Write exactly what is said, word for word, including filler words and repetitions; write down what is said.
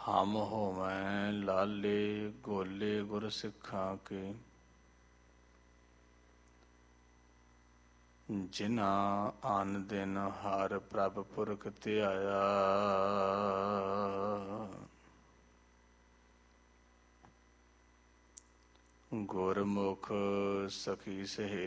ਹਮ ਹੋਵੈ ਲਾਲੇ ਗੋਲੇ ਗੁਰ ਸਿੱਖਾਂ ਕੇ, ਜਿਨਾ ਅਨ ਦਿਨ ਹਰ ਪ੍ਰਭ ਪੁਰਖ ਧਿਆਇਆ। ਗੁਰਮੁਖ ਸਖੀ ਸਹੇਲੀ